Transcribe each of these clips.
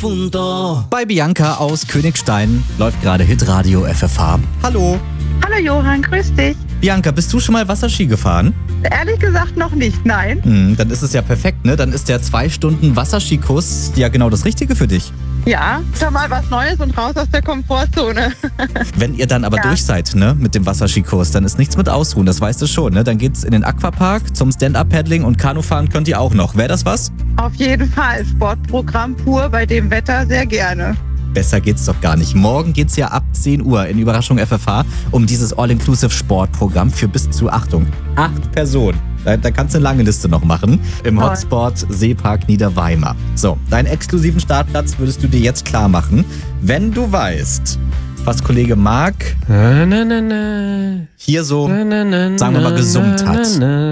profundo. Bei Bianca aus Königstein läuft gerade Hitradio FFH. Hallo. Hallo Johann, grüß dich. Bianca, bist du schon mal Wasserski gefahren? Ehrlich gesagt noch nicht, nein. Dann ist es ja perfekt, ne? Dann ist der 2 Stunden Wasserskikurs ja genau das Richtige für dich. Ja, schon mal was Neues und raus aus der Komfortzone. Wenn ihr dann aber durch seid, ne, mit dem Wasserskikurs, dann ist nichts mit Ausruhen, das weißt du schon, ne? Dann geht's in den Aquapark zum Stand-Up-Paddling und Kanufahren könnt ihr auch noch. Wäre das was? Auf jeden Fall, Sportprogramm pur, bei dem Wetter sehr gerne. Besser geht's doch gar nicht. Morgen geht's ja ab 10 Uhr in Überraschung FFH um dieses All-Inclusive-Sportprogramm für bis zu, Achtung, 8 Personen. Da kannst du eine lange Liste noch machen. Im Toll. Hotspot Seepark Niederweimar. So, deinen exklusiven Startplatz würdest du dir jetzt klar machen, wenn du weißt, was Kollege Marc hier so, sagen wir mal, gesummt hat.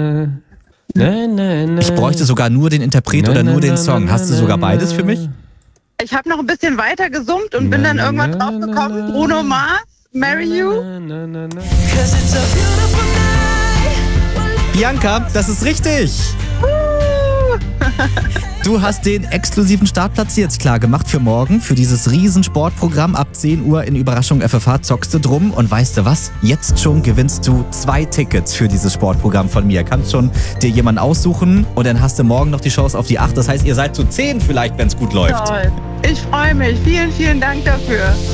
Ich bräuchte sogar nur den Interpret oder nur den Song. Hast du sogar beides für mich? Ich habe noch ein bisschen weiter gesummt und bin dann irgendwann drauf gekommen, Bruno Mars, Marry You. Cause it's a beautiful night. Bianca, das ist richtig. Du hast den exklusiven Startplatz jetzt klar gemacht für morgen, für dieses riesen Sportprogramm. Ab 10 Uhr in Überraschung FFH zockst du drum. Und weißt du was? Jetzt schon gewinnst du 2 Tickets für dieses Sportprogramm von mir. Kannst schon dir jemanden aussuchen und dann hast du morgen noch die Chance auf die 8. Das heißt, ihr seid zu 10 vielleicht, wenn es gut läuft. Toll. Ich freue mich. Vielen, vielen Dank dafür.